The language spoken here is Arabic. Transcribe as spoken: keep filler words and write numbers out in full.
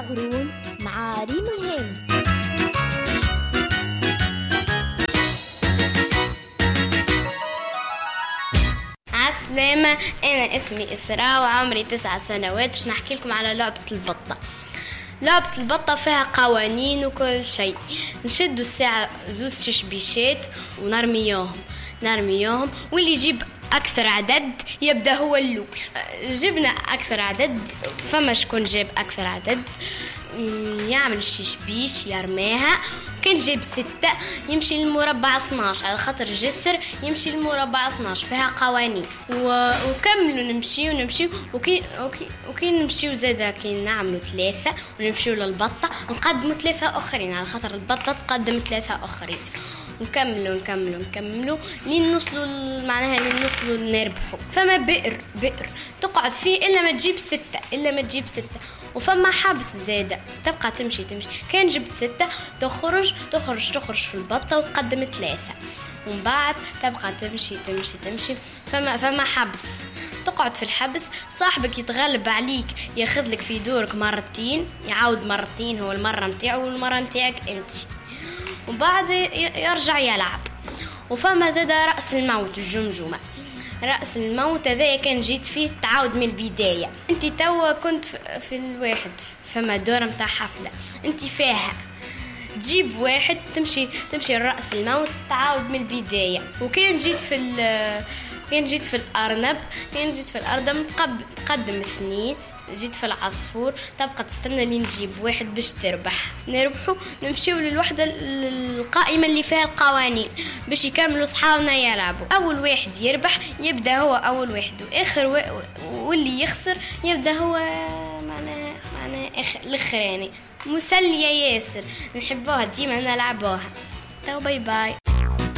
غرون مع ريم الهاني. عالسلامة، أنا اسمي إسراء وعمري تسع سنوات. باش نحكي لكم على لعبة البطة. لعبة البطة فيها قوانين وكل شيء. نشدوا الساعة زوز ششبيشات ونرميوهم نرميوهم واللي يجيب أكثر عدد يبدأ هو الأول. جبنا أكثر عدد، فما شكون جاب أكثر عدد يعمل الششبيش يرميها. كان جاب ستة يمشي للمربع اثناش، على خاطر جسر يمشي للمربع اثناش. فيها قوانين و... وكملوا نمشي ونمشي وكي وكي وكي نمشيو زادا كي نعملوا ثلاثة ونمشيو للبطة نقدموا ثلاثة أخرين، على خاطر البطة تقدم ثلاثة أخرين. نكملوا نكملوا نكملوا لين نوصلوا معناها لين نوصلوا نربحوا. فما بئر بئر تقعد فيه إلا ما تجيب ستة إلا ما تجيب ستة وفما حبس زادة تبقى تمشي تمشي. كان جبت ستة تخرج تخرج تخرج في البطة وتقدم ثلاثة، ومن بعد تبقى تمشي تمشي تمشي. فما فما حبس تقعد في الحبس، صاحبك يتغلب عليك ياخذ لك في دورك مرتين، يعاود مرتين هو المرة متاعه والمرة متاعك انت، وبعد يرجع يلعب. وفما زاد رأس الموت الجمجمة. رأس الموت هذا كان جيت فيه تعاود من البداية. انت توا كنت في الواحد، فما دور متاع حفلة انت فيها تجيب واحد تمشي تمشي رأس الموت تعاود من البداية. وكان جيت في كان جيت في الأرنب كان جيت في الأرنب تقدم اثنين. جيت في العصفور تبقى تستنى لين نجيب واحد باش تربح. نربحوا نمشيو للوحدة القائمة اللي فيها القوانين باش يكملوا صحابنا يلعبوا. أول واحد يربح يبدأ هو أول واحد، وآخر و... واللي يخسر يبدأ هو معنا معنا الأخراني. مسلية ياسر، نحبوها ديما نلعبوها. تو باي باي.